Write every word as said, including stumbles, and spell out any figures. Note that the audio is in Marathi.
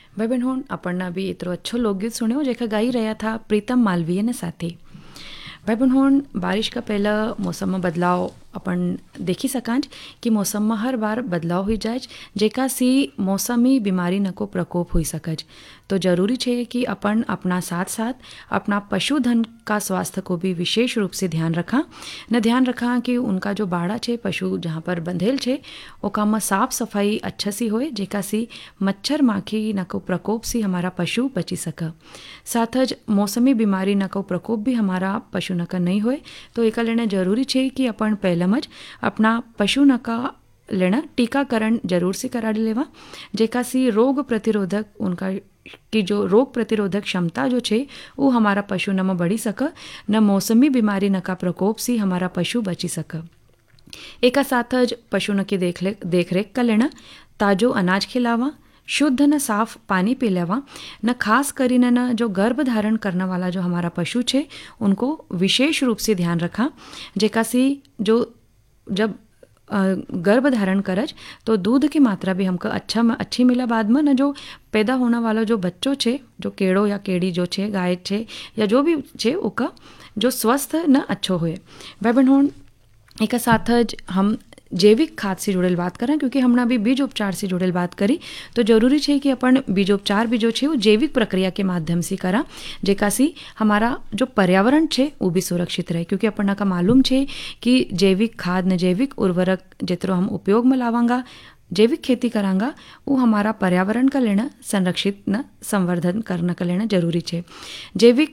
भाई बहन हुण આપણને બી એતરો अच्छो लोकगीत सुन्यो जेका गाई रहा था प्रीतम मालवीय ने साथी। भाई बहन हुण बारिश का पहला मौसम में बदलाव अपन देखी सकांज कि मौसम में हर बार बदलाव हो जाए जेका सी मौसमी बीमारी न को प्रकोप हो सकज। तो जरूरी है कि अपन अपना साथ साथ अपना पशुधन का स्वास्थ्य को भी विशेष रूप से ध्यान रखा न ध्यान रखा कि उनका जो बाड़ा है पशु जहाँ पर बंधेल है ओका में साफ सफाई अच्छा सी होए जेका सी मच्छर माखी न को प्रकोप से हमारा पशु बची सके। साथ ज मौसमी बीमारी न को प्रकोप भी हमारा पशु न का नहीं होए। तो एक लेना जरूरी है कि अपन पहले मज अपना पशु न का लेना टीकाकरण जरूर से करा लेवा जेका सी रोग प्रतिरोधक उनका कि जो रोग प्रतिरोधक क्षमता जो छे वो हमारा पशु न में बढ़ी सके न मौसमी बीमारी न का प्रकोप से हमारा पशु बची सके। एका साथ ज पशु न की देख देख रेख कर लेना ताजो अनाज खिलावा शुद्ध न साफ पानी पी लेवा न खास करीने न जो गर्भ धारण करने वाला जो हमारा पशु छे उनको विशेष रूप से ध्यान रखा जेका सी जो जब गर्भ धारण करज तो दूध की मात्रा भी हमको अच्छा अच्छी मिला बाद में न जो पैदा होने वाला जो बच्चों छे जो केड़ो या केड़ी जो छे गाय छे या जो भी छे उका जो स्वस्थ न अच्छो हुए। भाई बहन हुण एक साथ ज हम जैविक खाद से जुड़ेल बात करें क्योंकि हमने अभी बीज उपचार से जुड़ेल बात करी तो जरूरी है कि अपन बीजोपचार भी जो है वो जैविक प्रक्रिया के माध्यम से करा जेका सी हमारा जो पर्यावरण है वो भी सुरक्षित रहे। क्योंकि अपन का मालूम है कि जैविक खाद न जैविक उर्वरक जितरो हम उपयोग में लावांगा जैविक खेती करांगा वो हमारा पर्यावरण का लेना संरक्षित न संवर्धन करने का लेना जरूरी है। जैविक